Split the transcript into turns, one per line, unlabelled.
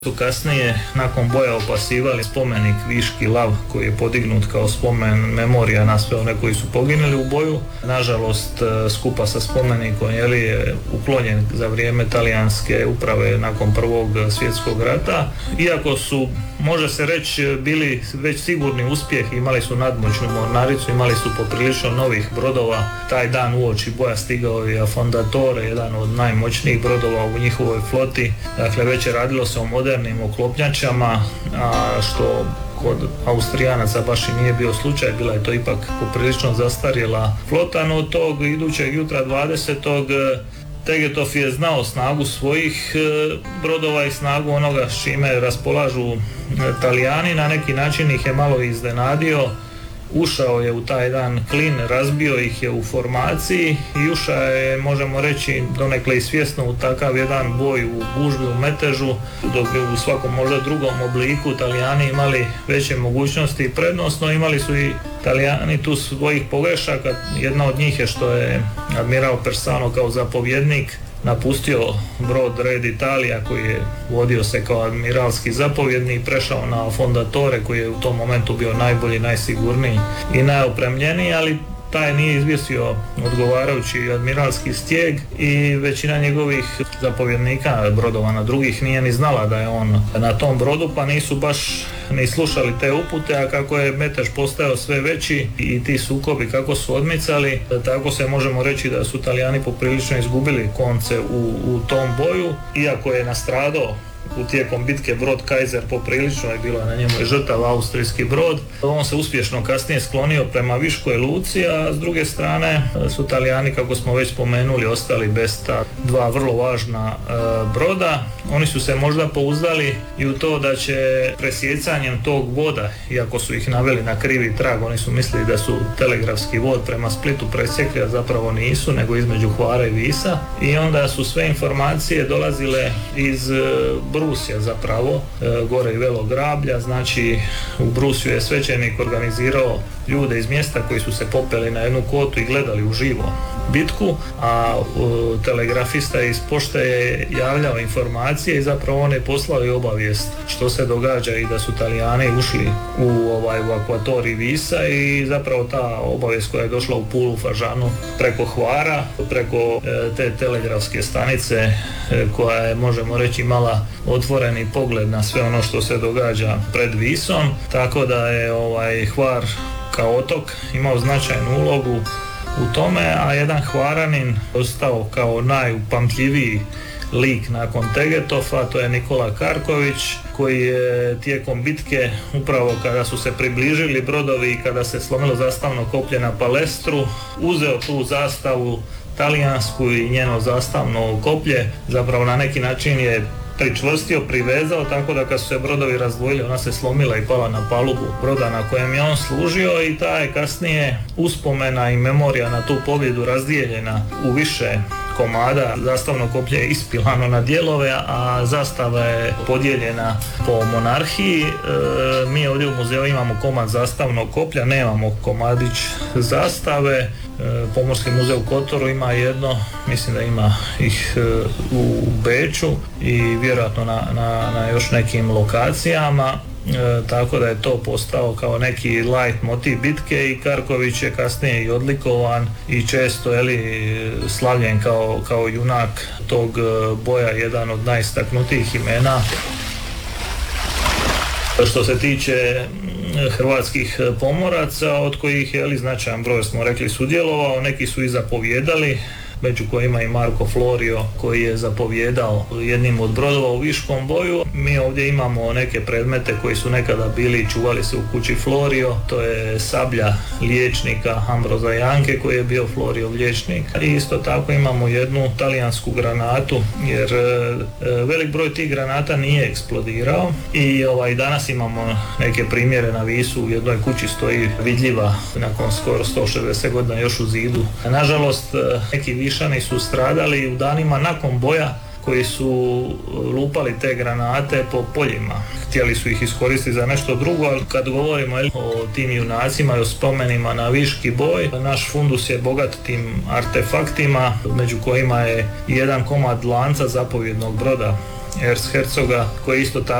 su kasnije nakon boja opasivali spomenik Viški lav koji je podignut kao spomen memorija na sve one koji su poginuli u boju. Nažalost, skupa sa spomenikom je uklonjen za vrijeme talijanske uprave nakon Prvog svjetskog rata. Iako su, može se reći, bili već sigurni uspjeh, imali su nadmoćnu mornaricu, imali su poprilično novih brodova. Taj dan uoči boja stigao je Affondatore, jedan od najmoćnijih brodova u njihovoj floti. Dakle, već je radilo se o modernim oklopnjačama, a što kod Austrijanaca baš i nije bio slučaj, bila je to ipak poprilično zastarjela flota, no tog idućeg jutra 20. Tegetov je znao snagu svojih brodova i snagu onoga s čime raspolažu Talijani, na neki način ih je malo iznenadio. Ušao je u taj dan klin, razbio ih je u formaciji i ušao je, možemo reći, donekle i svjesno u takav jedan boj u gužvi, u metežu, dok bi u svakom možda drugom obliku Talijani imali veće mogućnosti i prednostno. Imali su i Talijani tu svojih pogrešaka. Jedna od njih je što je admiral Persano kao zapovjednik napustio brod Red Italia koji je vodio se kao admiralski zapovjednik, prešao na Affondatore koji je u tom momentu bio najbolji, najsigurniji i najopremljeniji, ali taj nije izvjesio odgovarajući admiralski stijeg i većina njegovih zapovjednika brodova na drugih nije ni znala da je on na tom brodu, pa nisu baš ni slušali te upute, a kako je metež postajao sve veći i ti sukobi kako su odmicali, tako se možemo reći da su Talijani poprilično izgubili konce u tom boju, iako je nastradao u tijekom bitke brod Kaiser, poprilično je bilo na njemu žrtav austrijski brod. On se uspješno kasnije sklonio prema Viškoj luci, a s druge strane su Talijani, kako smo već spomenuli, ostali bez ta dva vrlo važna broda. Oni su se možda pouzdali i u to da će presjecanjem tog voda, iako su ih naveli na krivi trag, oni su mislili da su telegrafski vod prema Splitu presjekli, a zapravo nisu, nego između Hvara i Visa, i onda su sve informacije dolazile iz Brusija zapravo, gore i Velograblja. Znači u Brusiju je svećenik organizirao ljude iz mjesta koji su se popeli na jednu kotu i gledali uživo bitku, a telegrafista iz pošte je javljao informacije i zapravo on je poslao i obavijest što se događa i da su Talijani ušli u akvatorij Visa, i zapravo ta obavijest koja je došla u Pulu, Fažanu, preko Hvara, preko te telegrafske stanice koja je, možemo reći, imala otvoreni pogled na sve ono što se događa pred Visom, tako da je Hvar kao otok imao značajnu ulogu u tome, a jedan Hvaranin ostao kao najupamtljiviji lik nakon Tegetova, to je Nikola Karković, koji je tijekom bitke, upravo kada su se približili brodovi i kada se slomilo zastavno koplje na Palestru, uzeo tu zastavu talijansku i njeno zastavno koplje, zapravo na neki način je pričvrstio, privezao, tako da kad su se brodovi razdvojili, ona se slomila i pala na palubu broda na kojem je on služio, i ta je kasnije uspomena i memorija na tu pobjedu razdijeljena u više komada. Zastavno koplje je ispilano na dijelove, a zastava je podijeljena po monarhiji. Mi ovdje u muzeju imamo komad zastavnog koplja, nemamo komadić zastave. Pomorski muzej u Kotoru ima jedno, mislim da ima ih u Beču i vjerojatno na još nekim lokacijama. Tako da je to postao kao neki light motiv bitke, i Karković je kasnije i odlikovan i često slavljen kao junak tog boja, jedan od najistaknutijih imena. Što se tiče hrvatskih pomoraca, od kojih je značajan broj, smo rekli, sudjelovao, neki su i zapovjedali, među kojima i Marko Florio koji je zapovjedao jednim od brodova u Viškom boju. Mi ovdje imamo neke predmete koji su nekada bili i čuvali se u kući Florio, to je sablja liječnika Ambroza Janke koji je bio Floriov liječnik, i isto tako imamo jednu talijansku granatu, jer velik broj tih granata nije eksplodirao, i danas imamo neke primjere na Visu, u jednoj kući stoji vidljiva nakon skoro 160 godina još u zidu. Nažalost, neki Višani su stradali u danima nakon boja, koji su lupali te granate po poljima. Htjeli su ih iskoristiti za nešto drugo, ali kad govorimo o tim junacima i o spomenima na Viški boj, naš fundus je bogat tim artefaktima, među kojima je jedan komad lanca zapovjednog broda Erzherzoga, koji isto tako